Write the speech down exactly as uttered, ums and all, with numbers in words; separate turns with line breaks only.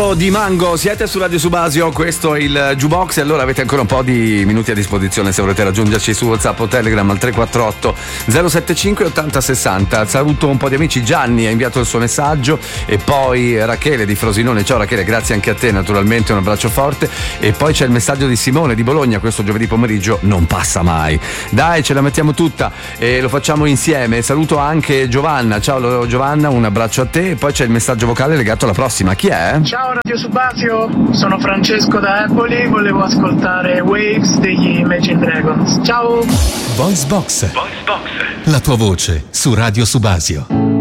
Loro di Mango, siete su Radio Subasio, questo è il Jukebox e allora avete ancora un po' di minuti a disposizione se volete raggiungerci su WhatsApp o Telegram al tre quattro otto zero sette cinque ottanta sessanta. Saluto un po' di amici. Gianni ha inviato il suo messaggio e poi Rachele di Frosinone. Ciao Rachele, grazie anche a te naturalmente, un abbraccio forte. E poi c'è il messaggio di Simone di Bologna, questo giovedì pomeriggio non passa mai. Dai, ce la mettiamo tutta e lo facciamo insieme. Saluto anche Giovanna. Ciao Giovanna, un abbraccio a te. E poi c'è il messaggio vocale legato alla prossima. Chi è?
Ciao Radio Subasio, sono Francesco da Empoli, volevo ascoltare Waves degli Imagine Dragons. Ciao!
Voice Box. Voice Box. La tua voce su Radio Subasio.